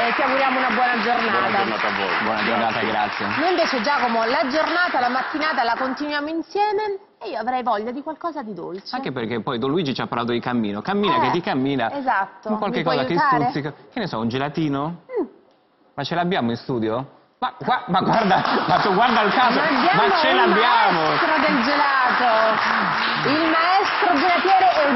e ti auguriamo una buona giornata. Buona giornata a voi. Buona giornata, grazie. Noi invece, Giacomo, la giornata, la mattinata la continuiamo insieme e io avrei voglia di qualcosa di dolce. Anche perché poi Don Luigi ci ha parlato di cammino. Cammina che ti cammina. Esatto. Qualche Mi puoi cosa che aiutare? stuzzica. Che ne so, un gelatino? Ma ce l'abbiamo in studio? Ma guarda, guarda il caso, ma ce l'abbiamo! Il maestro del gelato, il maestro gelatiere